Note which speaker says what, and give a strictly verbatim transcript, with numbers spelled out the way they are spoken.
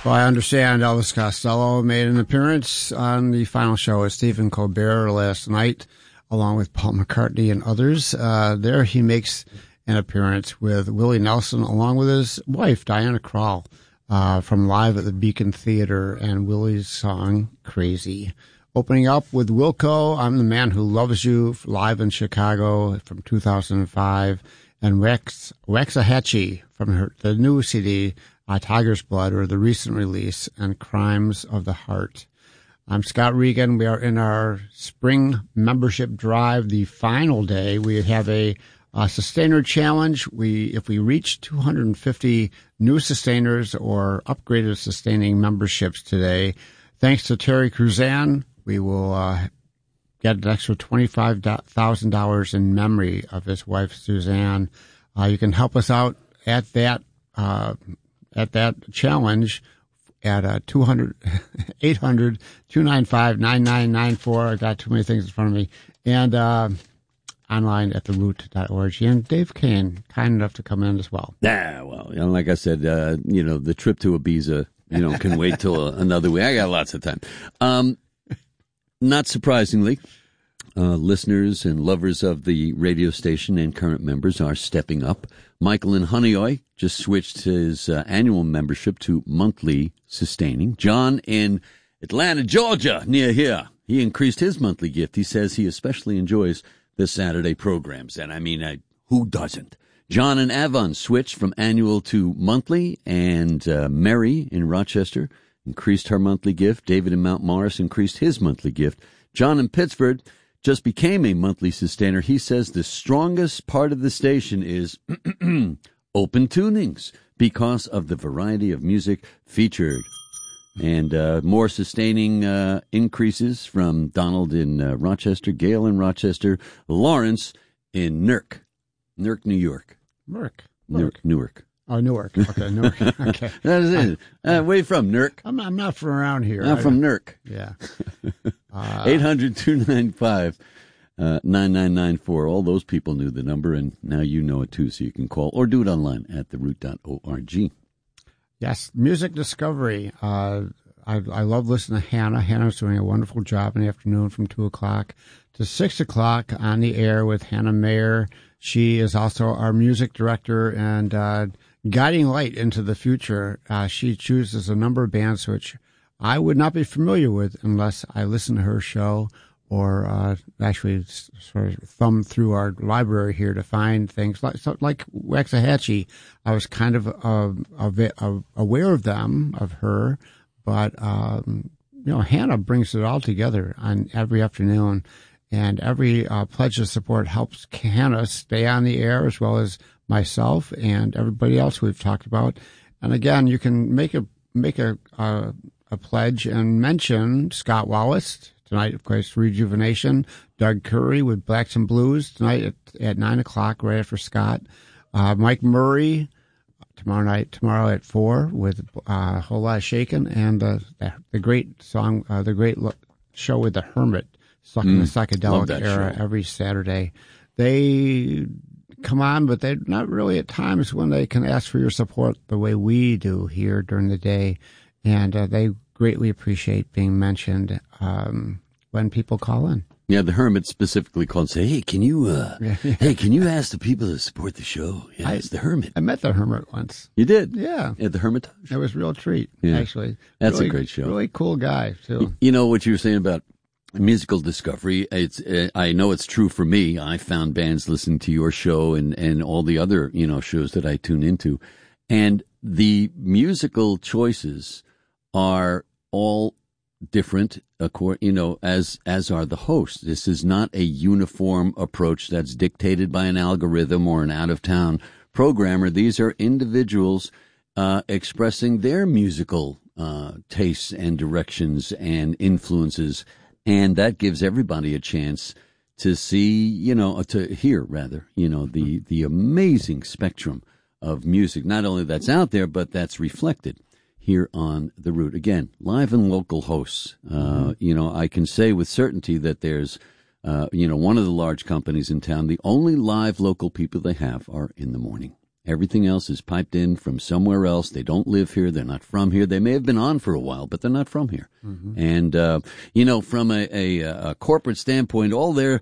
Speaker 1: Well, I understand Elvis Costello made an appearance on the final show with Stephen Colbert last night, along with Paul McCartney and others. Uh, there he makes an appearance with Willie Nelson, along with his wife, Diana Krall, uh, from Live at the Beacon Theater, and Willie's song, Crazy. Opening up with Wilco, I'm the Man Who Loves You, live in Chicago from two thousand five, and Wax, Waxahachie from her, the new C D, uh, Tiger's Blood, or the recent release, and Crimes of the Heart. I'm Scott Regan. We are in our spring membership drive, the final day. We have a, a sustainer challenge. We, if we reach two hundred fifty new sustainers or upgraded sustaining memberships today, thanks to Terry Cruzan, we will uh, get an extra twenty-five thousand dollars in memory of his wife, Suzanne. Uh, you can help us out at that uh, at that challenge at uh, two hundred, eight hundred, two nine five, nine nine nine four. I've got too many things in front of me. And uh, online at the root dot org. And Dave Kane, kind enough to come in as well.
Speaker 2: Yeah, well, you know, like I said, uh, you know, the trip to Ibiza, you know, can wait till another week. I got lots of time. Um, not surprisingly, uh, listeners and lovers of the radio station and current members are stepping up. Michael in Honeoye just switched his uh, annual membership to monthly sustaining. John in Atlanta, Georgia, near here, he increased his monthly gift. He says he especially enjoys the Saturday programs. And I mean, I, who doesn't? John in Avon switched from annual to monthly, and uh, Mary in Rochester increased her monthly gift. David in Mount Morris increased his monthly gift. John in Pittsford just became a monthly sustainer. He says the strongest part of the station is open tunings because of the variety of music featured. And uh, more sustaining uh, increases from Donald in uh, Rochester, Gail in Rochester, Lawrence in Newark, Newark, New York.
Speaker 1: Newark.
Speaker 2: Newark. Newark.
Speaker 1: Oh, Newark. Okay, Newark. Okay.
Speaker 2: That is it. Uh, where you from, Newark?
Speaker 1: I'm, I'm not from around here.
Speaker 2: I'm from Newark.
Speaker 1: Yeah.
Speaker 2: eight hundred, two nine five, nine nine nine four. All those people knew the number, and now you know it too, so you can call or do it online at the root dot org.
Speaker 1: Yes, music discovery. Uh, I, I love listening to Hannah. Hannah's doing a wonderful job in the afternoon from two o'clock to six o'clock on the air with Hannah Mayer. She is also our music director and uh, guiding light into the future. Uh, she chooses a number of bands which I would not be familiar with unless I listen to her show or uh, actually sort of thumb through our library here to find things like so, like Waxahachie. I was kind of uh, uh, aware of them, of her, but um, you know, Hannah brings it all together on every afternoon, and every uh, pledge of support helps Hannah stay on the air as well as myself and everybody else we've talked about. And again, you can make a make a a, a pledge and mention Scott Wallace. Tonight, of course, Rejuvenation. Doug Curry with Blacks and Blues tonight at, at nine o'clock, right after Scott. Uh, Mike Murray tomorrow night, tomorrow at four with uh, a whole lot of shaking, and uh, the, the great song, uh, the great lo- show with the Hermit, stuck mm, in the psychedelic era show. Every Saturday. They come on, but they're not really at times when they can ask for your support the way we do here during the day, and uh, they greatly appreciate being mentioned um, when people call in.
Speaker 2: Yeah, the Hermit specifically called and say, hey, can you, uh, yeah, yeah. hey, can you ask the people to support the show? Yeah, I, it's the Hermit.
Speaker 1: I met the Hermit once.
Speaker 2: You did?
Speaker 1: Yeah.
Speaker 2: At the Hermitage?
Speaker 1: It was a real treat,
Speaker 2: yeah.
Speaker 1: actually.
Speaker 2: That's
Speaker 1: really,
Speaker 2: a great show.
Speaker 1: Really cool guy, too.
Speaker 2: You know what you were saying about musical discovery? It's, uh, I know it's true for me. I found bands listening to your show and, and all the other, you know, shows that I tune into. And the musical choices are all different, you know, as as are the hosts. This is not a uniform approach that's dictated by an algorithm or an out-of-town programmer. These are individuals uh, expressing their musical uh, tastes and directions and influences, and that gives everybody a chance to see, you know, to hear, rather, you know, the, the amazing spectrum of music, not only that's out there, but that's reflected here on The Root. Again, live and local hosts. Uh, mm-hmm. You know, I can say with certainty that there's, uh, you know, one of the large companies in town, the only live local people they have are in the morning. Everything else is piped in from somewhere else. They don't live here. They're not from here. They may have been on for a while, but they're not from here. Mm-hmm. And, uh, you know, from a, a, a corporate standpoint, all they're